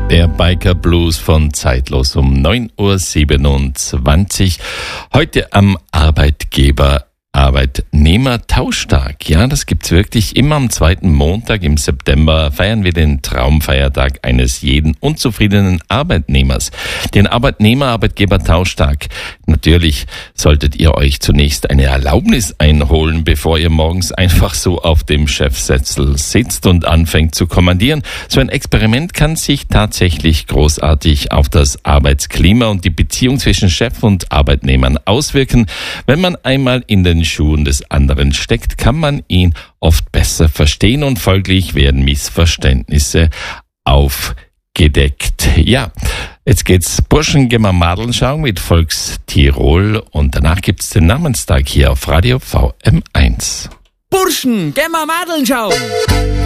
Der Biker Blues von Zeitlos um 9.27 Uhr. Heute am Arbeitnehmer-Tauschtag. Ja, das gibt's wirklich. Immer am zweiten Montag im September feiern wir den Traumfeiertag eines jeden unzufriedenen Arbeitnehmers. Den Arbeitnehmer-Arbeitgeber-Tauschtag. Natürlich solltet ihr euch zunächst eine Erlaubnis einholen, bevor ihr morgens einfach so auf dem Chefsessel sitzt und anfängt zu kommandieren. So ein Experiment kann sich tatsächlich großartig auf das Arbeitsklima und die Beziehung zwischen Chef und Arbeitnehmern auswirken. Wenn man einmal in den Schuhen des anderen steckt, kann man ihn oft besser verstehen und folglich werden Missverständnisse aufgedeckt. Ja, jetzt geht's Burschen, gehen wir Madeln schauen mit Volkstirol und danach gibt's den Namenstag hier auf Radio VM1. Burschen, gehen wir Madeln schauen!